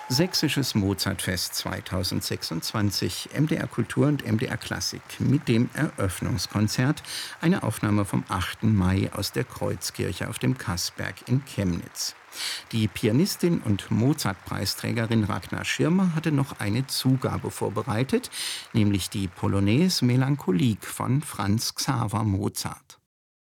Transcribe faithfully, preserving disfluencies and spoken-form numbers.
Sächsisches Mozartfest zweitausendsechsundzwanzig, M D R Kultur und M D R Klassik mit dem Eröffnungskonzert, eine Aufnahme vom achten Mai aus der Kreuzkirche auf dem Kassberg in Chemnitz. Die Pianistin und Mozart-Preisträgerin Ragnar Schirmer hatte noch eine Zugabe vorbereitet, nämlich die Polonaise Melancholique von Franz Xaver Mozart.